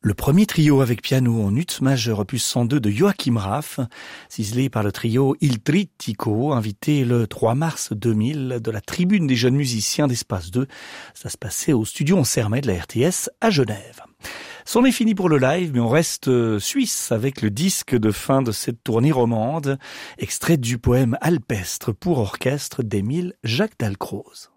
Le premier trio avec piano en ut majeur opus 102 de Joachim Raff, ciselé par le trio Il Trittico, invité le 3 mars 2000 de la tribune des jeunes musiciens d'Espace 2. Ça se passait au studio On Sermet de la RTS à Genève. C'en est fini pour le live, mais on reste suisse avec le disque de fin de cette tournée romande, extrait du poème Alpestre pour orchestre d'Émile Jacques Dalcroze.